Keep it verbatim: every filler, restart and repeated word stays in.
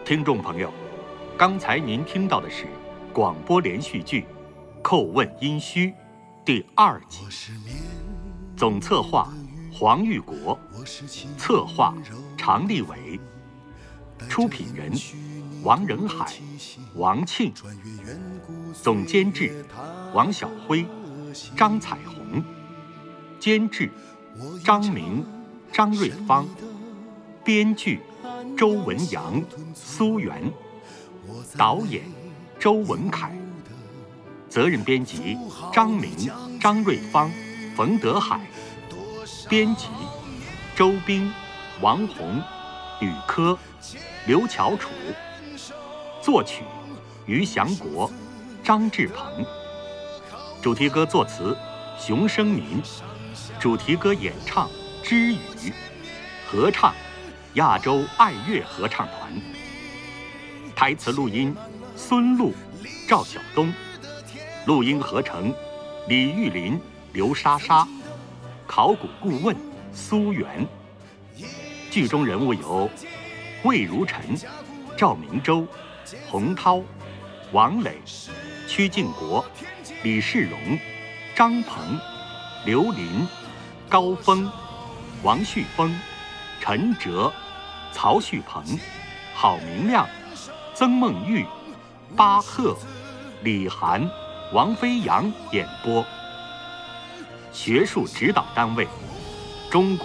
听众朋友，刚才您听到的是广播连续剧《叩问殷墟》第二集，总策划黄玉国，策划常立伟，出品人王仁海、王庆，总监制王晓辉、张彩虹，监制张明、张瑞芳，编剧周文阳、苏源，导演周文凯，责任编辑张明、张瑞芳、冯德海，编辑周斌、王红、吕科、刘乔楚，作曲于祥国、张志鹏，主题歌作词熊生民，主题歌演唱知语，合唱亚洲爱乐合唱团，台词录音孙璐、赵晓东，录音合成李玉林、刘莎莎，考古顾问苏源。剧中人物有魏如尘、赵明洲、洪涛、王磊、曲靖国、李世荣、张鹏、刘林、高峰、王旭峰、陈哲、曹旭鹏、郝明亮、曾梦玉、巴赫、李涵、王飞扬演播。学术指导单位：中国